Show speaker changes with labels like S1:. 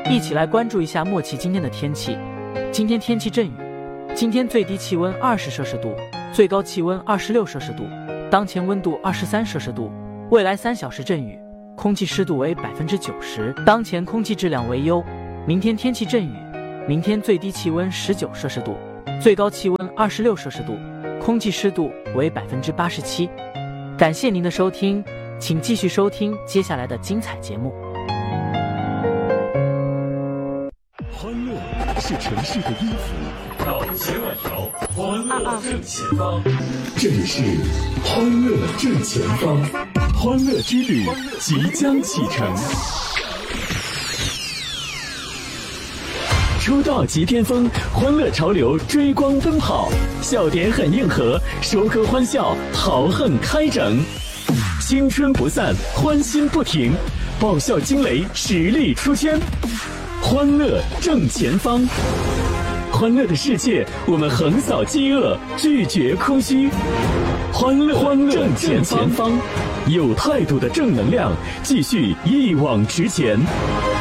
S1: 一起来关注一下默契今天的天气。今天天气阵雨，今天最低气温20摄氏度，最高气温26摄氏度，当前温度23摄氏度。未来3小时阵雨，空气湿度为90%，当前空气质量为优。明天天气阵雨，明天最低气温19摄氏度，最高气温26摄氏度，空气湿度为87%。感谢您的收听，请继续收听接下来的精彩节目。
S2: 欢乐是城市的音符，
S3: 绕千万条，欢乐正前方。
S2: 这里是欢乐正前方，欢乐之旅即将启程。出道即巅峰，欢乐潮流追光奔跑，笑点很硬核，收割欢笑，豪横开整，青春不散，欢欣不停，爆笑惊雷，实力出圈，欢乐正前方。欢乐的世界，我们横扫饥饿，拒绝空虚。欢乐正前方，有态度的正能量，继续一往直前。